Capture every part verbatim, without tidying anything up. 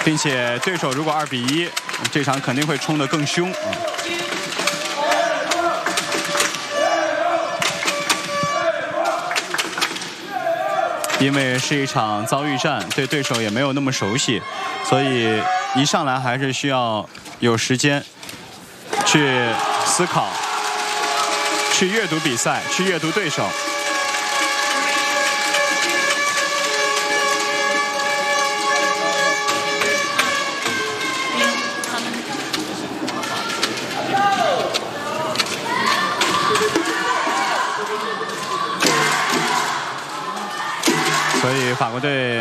并且对手如果二比一，这场肯定会冲得更凶啊。因为是一场遭遇战，对对手也没有那么熟悉，所以一上来还是需要有时间去思考、去阅读比赛、去阅读对手。所以法国队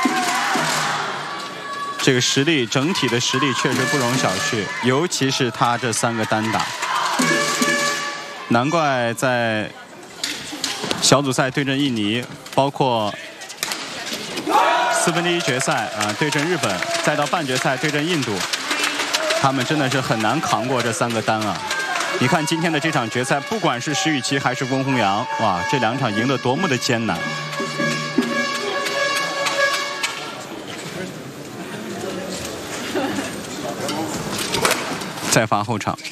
这个实力，整体的实力确实不容小觑，尤其是他这三个单打，难怪在小组赛对阵印尼，包括四分之一决赛啊对阵日本，再到半决赛对阵印度，他们真的是很难扛过这三个单啊！你看今天的这场决赛，不管是石宇奇还是温宏洋，哇，这两场赢得多么的艰难！再发后场，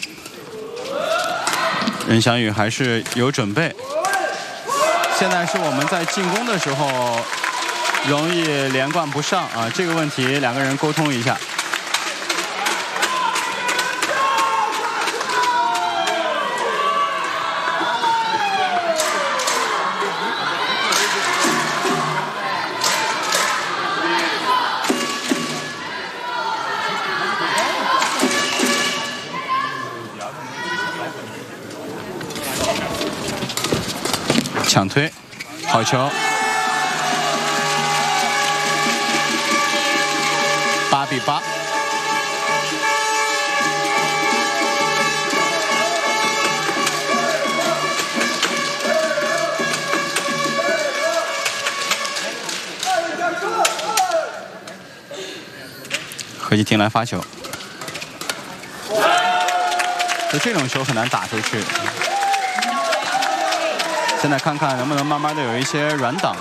任翔宇还是有准备。现在是我们在进攻的时候容易连贯不上啊，这个问题两个人沟通一下。抢推，好球！八比八。何继廷来发球，就这种球很难打出去。现在看看能不能慢慢的有一些软挡。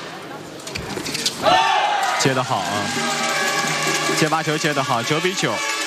接得好啊，接发球接得好，九比九。